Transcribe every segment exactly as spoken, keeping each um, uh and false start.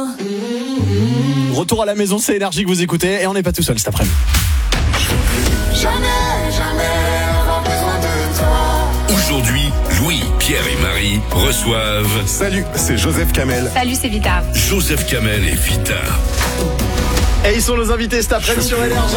Retour à la maison, c'est Énergie que vous écoutez et on n'est pas tout seul cet après-midi. Jamais, jamais avoir besoin de toi. Aujourd'hui, Louis, Pierre et Marie reçoivent... Salut, c'est Joseph Kamel. Salut, c'est Vita. Joseph Kamel et Vita. Et ils sont nos invités cet après-midi sur Énergie.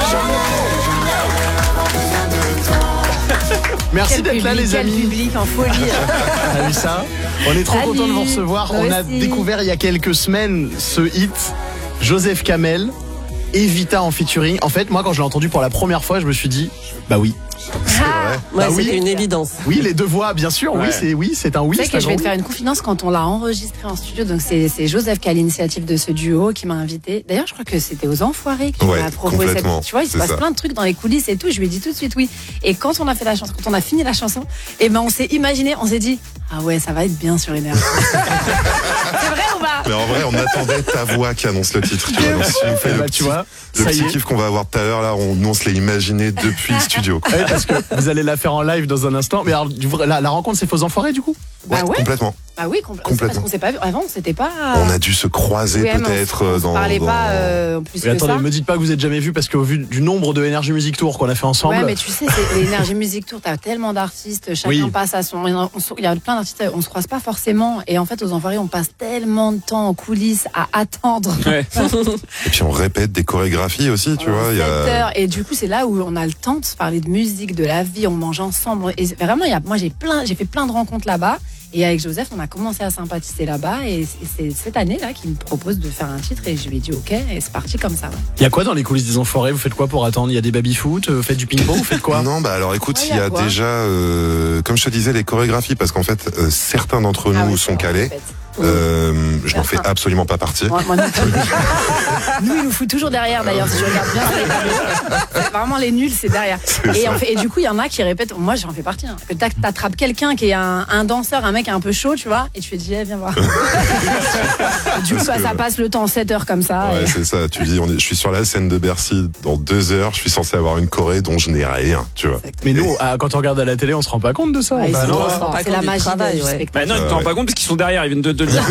Merci Quel d'être public, là les quel amis. public en folie. T'as vu ça? On est trop Salut. content de vous recevoir. Moi On a aussi. découvert il y a quelques semaines ce hit, Joseph Kamel et Vita en featuring. En fait, moi quand je l'ai entendu pour la première fois, je me suis dit, bah oui. Ah, Bah Ouais, oui. c'était une évidence. Oui, les deux voix, bien sûr. Oui, Ouais. c'est oui, c'est un oui. tu sais c'est que un je vais grand te faire une confidence quand on l'a enregistré en studio. Donc c'est, c'est Joseph qui a l'initiative de ce duo qui m'a invité. D'ailleurs, je crois que c'était aux Enfoirés qui Ouais, m'a proposé cette. complètement, Tu vois, il se c'est passe ça. plein de trucs dans les coulisses et tout. Je lui ai dit tout de suite oui. Et quand on a fait la chanson, quand on a fini la chanson, et ben on s'est imaginé, on s'est dit ah ouais, ça va être bien sur Énergie. C'est vrai ou pas? Mais en vrai, on attendait ta voix qui annonce le titre. Tu vois, donc si on fait Eh le bah, petit, tu vois, le ça y petit est. kiff qu'on va avoir tout à l'heure, là, on, nous on se l'est imaginé depuis le studio. Ouais, parce que vous allez la faire en live dans un instant. Mais alors, du vrai, la, la rencontre, c'est Faux Enfoirés du coup? Bah ouais. complètement. Ah oui, compl- Complètement. parce qu'on s'est pas vu avant, c'était pas. On a dû se croiser Oui, mais on peut-être se- on euh, se dans. parlait dans- pas euh, plus Mais que attendez, ça. me dites pas que vous êtes jamais vus parce qu'au vu du nombre de Energy Music Tour qu'on a fait ensemble. Ouais, mais tu sais, c'est l'Energy Music Tour, t'as tellement d'artistes, chacun Oui. passe à son. on se- Il y a plein d'artistes, on se croise pas forcément. Et en fait, aux Enfoirés, on passe tellement de temps en coulisses à attendre. Ouais. Et puis on répète des chorégraphies aussi, tu vois. Il y sept a... heures. Et du coup, c'est là où on a le temps de se parler de musique, de la vie, on mange ensemble. Et c'est- vraiment, il y a, moi, j'ai plein, j'ai fait plein de rencontres là-bas. Et avec Joseph, on a commencé à sympathiser là-bas. Et c'est- c'est cette année-là qu'il me propose de faire un titre. Et je lui ai dit OK. Et c'est parti comme ça. Ouais. Il y a quoi dans les coulisses des Enfoirés? Vous faites quoi pour attendre? Il y a des baby-foot? Vous faites du ping-pong? Vous faites quoi? Non, bah alors écoute, Ouais, il y a quoi déjà, euh, comme je te disais, les chorégraphies, parce qu'en fait, euh, certains d'entre nous Ah ouais, sont c'est calés. en fait. Euh, je n'en fais Certains. absolument pas partie. Moi, moi non plus. Nous, il nous fout toujours derrière, d'ailleurs, si je regarde bien sur les tableaux. C'est vraiment, les nuls, c'est derrière. Et, en fait, et du coup, il y en a qui répètent, moi, j'en fais partie. Hein. Que t'ac- T'attrapes quelqu'un qui est un, un danseur, un mec un peu chaud, tu vois, et tu fais, dis, eh, viens voir. Et du coup, Parce bah, que- ça passe le temps, sept heures comme ça. Ouais, et- c'est ça. Tu dis, on est, je suis sur la scène de Bercy dans deux heures. Je suis censé avoir une choré dont je n'ai rien, tu vois. Mais nous, ah, quand on regarde à la télé, on se rend pas compte de ça. Ouais, Bah c'est non. trop on se rend fort. pas C'est compte la du magie travail, du ouais. spectacle. Bah non, ils t'en rendent pas compte parce qu'ils sont derrière, ils viennent de te le dire.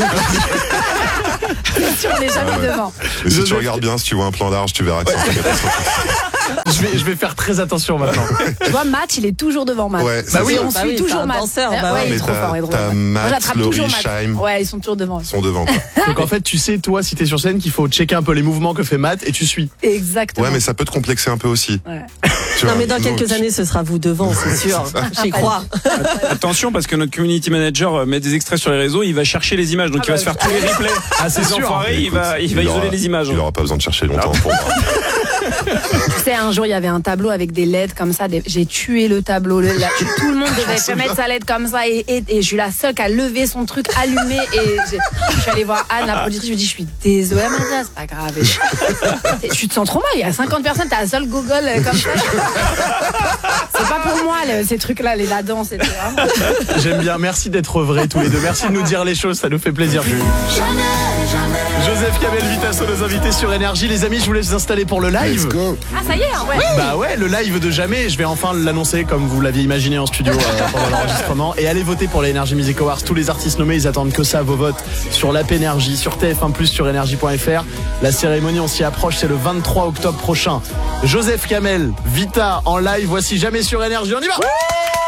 C'est sûr, on n'est jamais devant. Mais si tu Joseph- regardes bien, si tu vois un plan large, tu verras que c'est un peu catastrophique. Je vais, je vais faire très attention maintenant. Tu vois, Matt, il est toujours devant Matt. Ouais, Et c'est oui, ça. on Bah suit oui, toujours c'est un Matt. danseur, bah ouais, ouais. il est Mais trop t'as- fort, il est trop t'as fort. Moi, Matt, j'attrape Laurie, toujours Matt. Scheim. Ouais, ils sont toujours devant. Ils sont devant, quoi. Donc en fait, tu sais, toi, si t'es sur scène, qu'il faut checker un peu les mouvements que fait Matt et tu suis. Exactement. Ouais, mais ça peut te complexer un peu aussi. Ouais. Tu Non, vois, mais dans nous, quelques tu- années, ce sera vous devant, c'est sûr. J'y crois. Attention parce que notre community manager euh, met des extraits sur les réseaux, il va chercher les images, donc Ah il va bah, se faire tous les replays. Ah, c'est Ces sûr. enfoirés, il Écoute, va, il va aura- isoler les images. Il aura pas besoin de chercher longtemps pour voir. Tu sais, un jour, il y avait un tableau avec des L E D comme ça. des- J'ai tué le tableau. Le- la- tout le monde devait se mettre sa L E D comme ça. Et, et, et je suis la seule qui a levé son truc allumé. Et j'ai- je suis allée voir Anne, la productrice. Je lui ai dit, je suis désolée, elle m'a dit, ah, c'est pas grave. Et je- et tu te sens trop mal. Il y a cinquante personnes, t'as la seule gogole euh, comme ça. C'est pas pour moi, le- ces trucs-là, les la danse, et cetera. J'aime bien. Merci d'être vrais tous les deux. Merci de nous dire les choses. Ça nous fait plaisir. Joseph Kamel, Vita sont nos invités sur Énergie. Les amis, je vous laisse vous installer pour le live. go. Ah, ça y est, hein, ouais. Bah ouais, le live de jamais. Je vais enfin l'annoncer comme vous l'aviez imaginé en studio euh, pendant l'enregistrement. Et allez voter pour les Energy Music Awards. Tous les artistes nommés, ils attendent que ça, vos votes sur l'app Énergie, sur T F un plus, sur énergie point F R. La cérémonie, on s'y approche, c'est le vingt-trois octobre prochain. Joseph Kamel, Vita en live. Voici jamais sur Énergie. On y va.